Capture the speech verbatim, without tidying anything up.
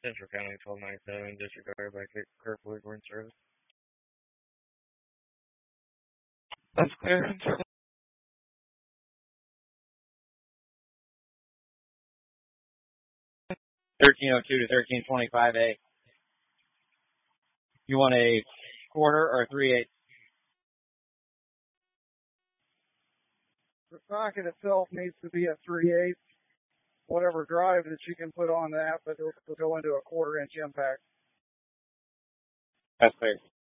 Central County twelve ninety-seven, disregarded by Kirk Woodward service. That's clear. thirteen oh two to thirteen twenty-five A. You want a quarter or three eighths? The socket itself needs to be a three eighths. Whatever drive that you can put on that, but it'll, it'll go into a quarter inch impact. That's clear.